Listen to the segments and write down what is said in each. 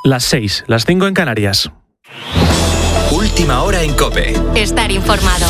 Las 6, las 5 en Canarias. Última hora en COPE. Estar informado.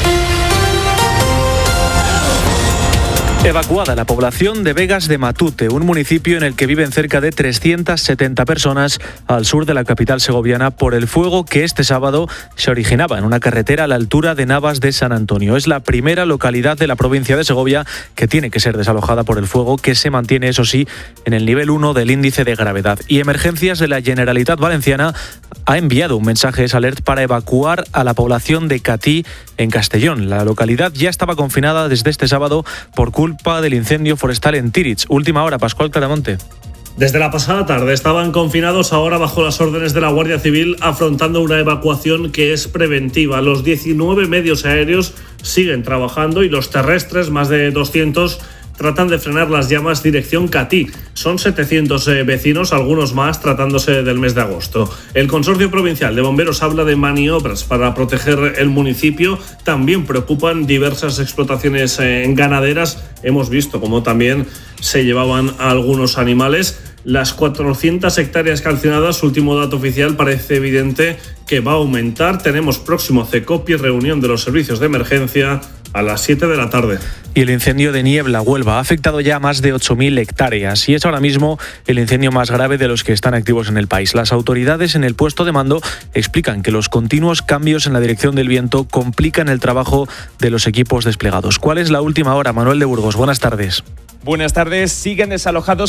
Evacuada la población de Vegas de Matute, un municipio en el que viven cerca de 370 personas al sur de la capital segoviana por el fuego que este sábado se originaba en una carretera a la altura de Navas de San Antonio. Es la primera localidad de la provincia de Segovia que tiene que ser desalojada por el fuego, que se mantiene, eso sí, en el nivel 1 del índice de gravedad. Y Emergencias de la Generalitat Valenciana ha enviado un mensaje alert para evacuar a la población de Catí, en Castellón. La localidad ya estaba confinada desde este sábado por culpa del incendio forestal en Tíritz. Última hora, Pascual Claramonte. Desde la pasada tarde estaban confinados, ahora bajo las órdenes de la Guardia Civil, afrontando una evacuación que es preventiva. Los 19 medios aéreos siguen trabajando y los terrestres, más de 200, tratan de frenar las llamas dirección Catí. Son 700 vecinos, algunos más tratándose del mes de agosto. El Consorcio Provincial de Bomberos habla de maniobras para proteger el municipio. También preocupan diversas explotaciones ganaderas. Hemos visto cómo también se llevaban a algunos animales. Las 400 hectáreas calcinadas, último dato oficial, parece evidente que va a aumentar. Tenemos próximo CECOPI, reunión de los servicios de emergencia a las 7 de la tarde. Y el incendio de Niebla, Huelva, ha afectado ya a más de 8.000 hectáreas y es ahora mismo el incendio más grave de los que están activos en el país. Las autoridades en el puesto de mando explican que los continuos cambios en la dirección del viento complican el trabajo de los equipos desplegados. ¿Cuál es la última hora? Manuel de Burgos, buenas tardes. Buenas tardes. Siguen desalojados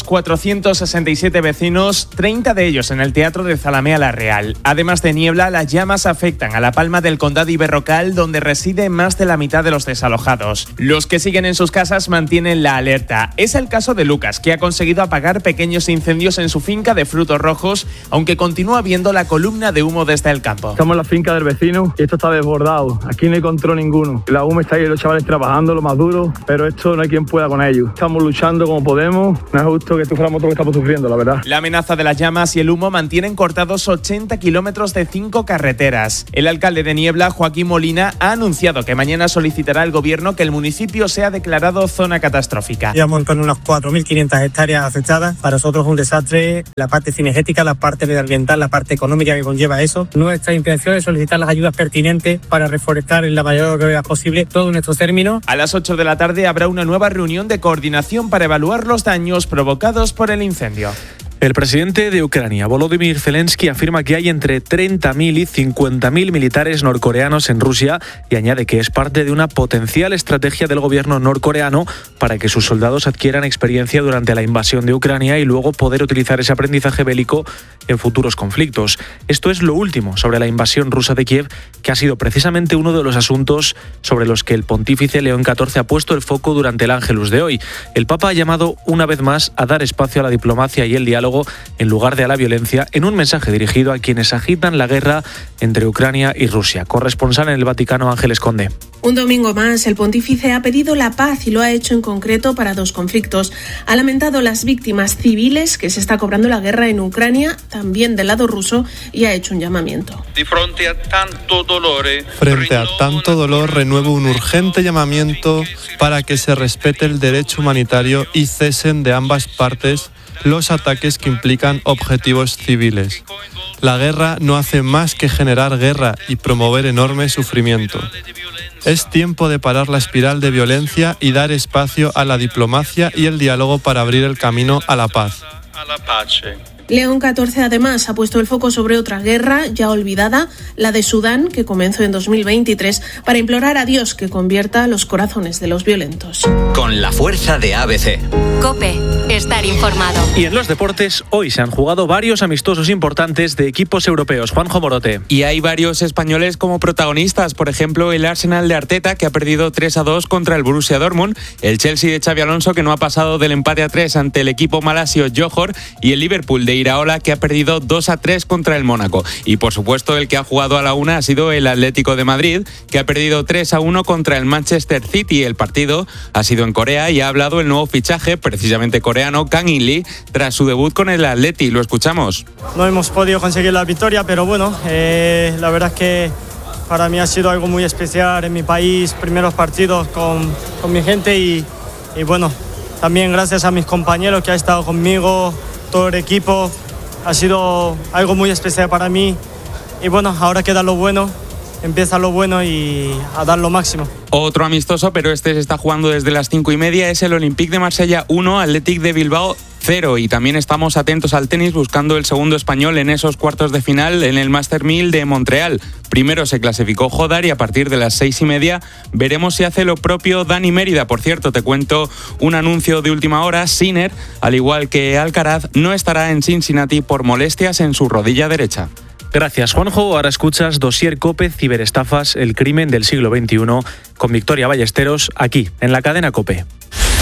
467 vecinos, 30 de ellos en el Teatro de Zalamea La Real. Además de Niebla, las llamas afectan a La Palma del Condado y Berrocal, donde reside más de la mitad de los desalojados. Los que siguen en sus casas mantienen la alerta. Es el caso de Lucas, que ha conseguido apagar pequeños incendios en su finca de frutos rojos, aunque continúa viendo la columna de humo desde el campo. Estamos en la finca del vecino y esto está desbordado. Aquí no hay control ninguno. La humo está ahí, los chavales trabajando, lo más duro, pero esto no hay quien pueda con ellos. Estamos luchando como podemos. No es justo que suframos todo lo que estamos sufriendo, la verdad. La amenaza de las llamas y el humo mantienen cortados 80 kilómetros de 5 carreteras. El alcalde de Niebla, Joaquín Molina, ha anunciado que mañana solicitará al gobierno que el municipio sea declarado zona catastrófica. Llevamos con unas 4.500 hectáreas afectadas. Para nosotros es un desastre la parte cinegética, la parte medioambiental, la parte económica que conlleva eso. Nuestra intención es solicitar las ayudas pertinentes para reforestar en la mayor brevedad posible todo nuestro término. A las 8 de la tarde habrá una nueva reunión de coordinación para evaluar los daños provocados por el incendio. El presidente de Ucrania, Volodymyr Zelensky, afirma que hay entre 30.000 y 50.000 militares norcoreanos en Rusia y añade que es parte de una potencial estrategia del gobierno norcoreano para que sus soldados adquieran experiencia durante la invasión de Ucrania y luego poder utilizar ese aprendizaje bélico en futuros conflictos. Esto es lo último sobre la invasión rusa de Kiev, que ha sido precisamente uno de los asuntos sobre los que el pontífice León XIV ha puesto el foco durante el Ángelus de hoy. El Papa ha llamado una vez más a dar espacio a la diplomacia y el diálogo en lugar de a la violencia, en un mensaje dirigido a quienes agitan la guerra entre Ucrania y Rusia. Corresponsal en el Vaticano, Ángeles Conde. Un domingo más, el pontífice ha pedido la paz y lo ha hecho en concreto para dos conflictos. Ha lamentado las víctimas civiles que se está cobrando la guerra en Ucrania, también del lado ruso, y ha hecho un llamamiento. Frente a tanto dolor, renuevo un urgente llamamiento para que se respete el derecho humanitario y cesen de ambas partes los ataques que implican objetivos civiles. La guerra no hace más que generar guerra y promover enorme sufrimiento. Es tiempo de parar la espiral de violencia y dar espacio a la diplomacia y el diálogo para abrir el camino a la paz. León XIV además ha puesto el foco sobre otra guerra ya olvidada, la de Sudán, que comenzó en 2023, para implorar a Dios que convierta los corazones de los violentos. Con la fuerza de ABC. COPE, estar informado. Y en los deportes, hoy se han jugado varios amistosos importantes de equipos europeos. Juanjo Morote. Y hay varios españoles como protagonistas, por ejemplo el Arsenal de Arteta, que ha perdido 3-2 contra el Borussia Dortmund, el Chelsea de Xabi Alonso, que no ha pasado del empate a 3 ante el equipo malasio Johor, y el Liverpool de Iraola, que ha perdido 2-3 contra el Mónaco. Y por supuesto el que ha jugado a la una ha sido el Atlético de Madrid, que ha perdido 3-1 contra el Manchester City. El partido ha sido en Corea y ha hablado el nuevo fichaje, precisamente coreano, Kang In-lee, tras su debut con el Atleti. Lo escuchamos. No hemos podido conseguir la victoria, pero bueno, la verdad es que para mí ha sido algo muy especial en mi país, primeros partidos con mi gente y bueno, también gracias a mis compañeros que han estado conmigo, todo el equipo. ha sido algo muy especial para mí. Y bueno, ahora queda lo bueno, empieza lo bueno y a dar lo máximo. Otro amistoso, pero este se está jugando desde las 5:30, es el Olympique de Marsella 1, Athletic de Bilbao 0. Y también estamos atentos al tenis buscando el segundo español en esos cuartos de final en el Master 1000 de Montreal. Primero se clasificó Jodar y a partir de las 6:30 veremos si hace lo propio Dani Mérida. Por cierto, te cuento un anuncio de última hora. Sinner, al igual que Alcaraz, no estará en Cincinnati por molestias en su rodilla derecha. Gracias, Juanjo. Ahora escuchas Dossier COPE, ciberestafas, el crimen del siglo XXI, con Victoria Ballesteros, aquí, en la cadena COPE.